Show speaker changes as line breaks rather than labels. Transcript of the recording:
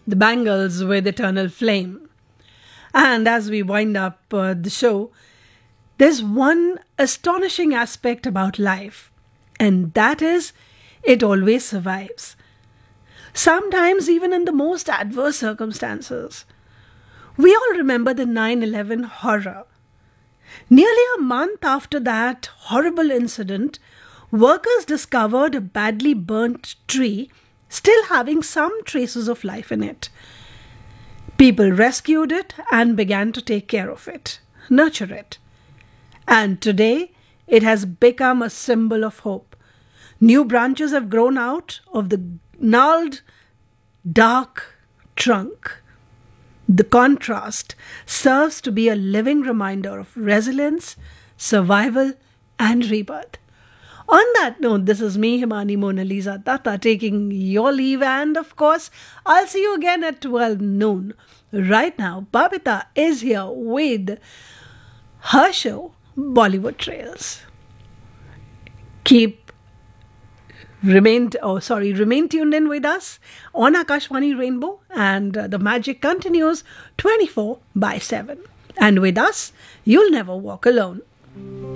the Bangles with Eternal Flame. And as we wind up the show, there's one astonishing aspect about life, and that is it always survives. Sometimes even in the most adverse circumstances. We all remember the 9/11 horror. Nearly a month after that horrible incident, workers discovered a badly burnt tree still having some traces of life in it. People rescued it and began to take care of it, nurture it. And today, it has become a symbol of hope. New branches have grown out of the gnarled, dark trunk. The contrast serves to be a living reminder of resilience, survival, and rebirth. On that note, this is me, Himani Mona Lisa Datta, taking your leave, and of course, I'll see you again at 12 noon. Right now, Babita is here with her show, Bollywood Trails. Remain tuned in with us on Akashvani Rainbow, and the magic continues 24/7. And with us, you'll never walk alone.